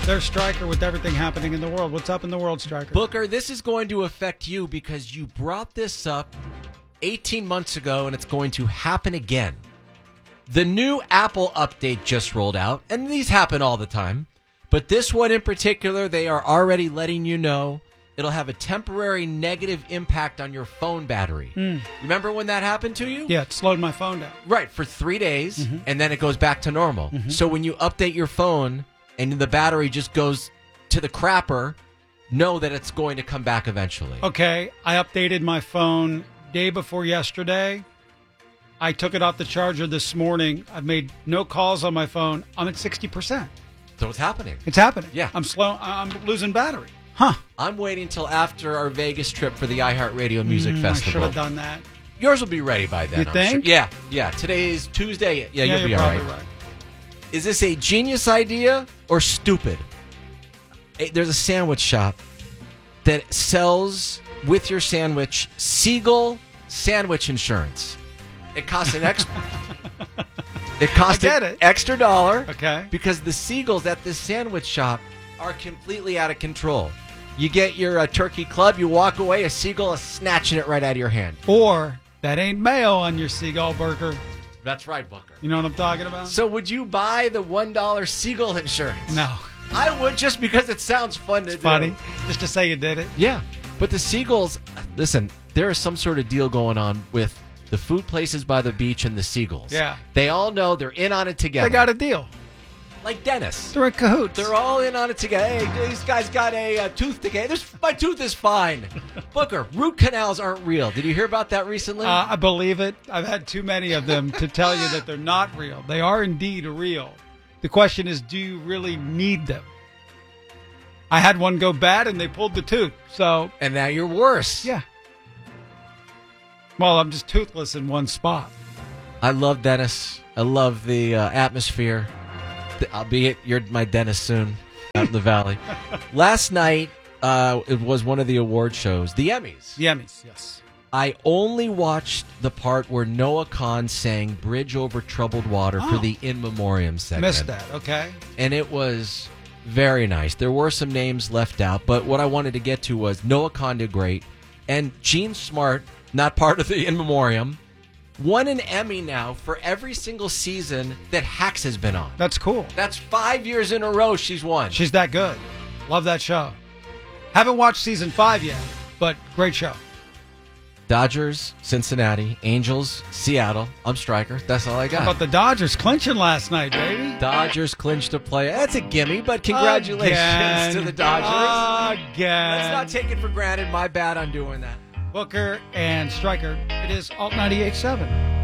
There's Stryker with everything happening in the world. What's up in the world, Stryker? Booker, this is going to affect you because you brought this up 18 months ago, and it's going to happen again. The new Apple update just rolled out, and these happen all the time. But this one in particular, they are already letting you know it'll have a temporary negative impact on your phone battery. Remember when that happened to you? Yeah, it slowed my phone down. Right, for 3 days, and then it goes back to normal. So when you update your phone and the battery just goes to the crapper, know that it's going to come back eventually. Okay, I updated my phone day before yesterday. I took it off the charger this morning. I've made no calls on my phone. I'm at 60%. So it's happening. It's happening. Yeah. I'm losing battery. Huh. I'm waiting till after our Vegas trip for the iHeartRadio Music I Festival. should have done that. Yours will be ready by then. You think? Sure. Yeah. Today's Tuesday. Yeah, you'll be you're all probably right. Is this a genius idea or stupid? There's a sandwich shop that sells with your sandwich Seagull sandwich insurance. It costs an extra. It costs an extra $1. Okay. Because the seagulls at this sandwich shop are completely out of control. You get your turkey club, you walk away, a seagull is snatching it right out of your hand. Or that ain't mayo on your seagull burger. That's right, Booker. You know what I'm talking about? So would you buy the $1 seagull insurance? No. I would, just because it sounds fun to do. Funny. Just to say you did it. Yeah. But the seagulls, listen, there is some sort of deal going on with the food places by the beach and the seagulls. Yeah. They all know they're in on it together. They got a deal. Like Dennis. They're in cahoots. They're all in on it together. Hey, these guys got a tooth decay. My tooth is fine. Booker, root canals aren't real. Did you hear about that recently? I believe it. I've had too many of them to tell you that they're not real. They are indeed real. The question is, do you really need them? I had one go bad and they pulled the tooth. So, and now you're worse. Yeah. Well, I'm just toothless in one spot. I love Dennis. I love the atmosphere. Albeit you're my dentist soon out in the valley. Last night, it was one of the award shows, the Emmys. The Emmys, yes. I only watched the part where Noah Khan sang Bridge Over Troubled Water for the In Memoriam segment. Missed that, okay. And it was very nice. There were some names left out, but what I wanted to get to was Noah Khan did great. And Gene Smart, not part of the In Memoriam, won an Emmy now for every single season that Hacks has been on. That's cool. That's 5 years in a row she's won. She's that good. Love that show. Haven't watched season 5 yet, but great show. Dodgers, Cincinnati, Angels, Seattle. I'm Stryker. That's all I got. How about the Dodgers clinching last night, baby? Dodgers clinched a play. That's a gimme, but congratulations to the Dodgers. Again. Let's not take it for granted. My bad on doing that. Booker and Stryker. It is Alt 98.7.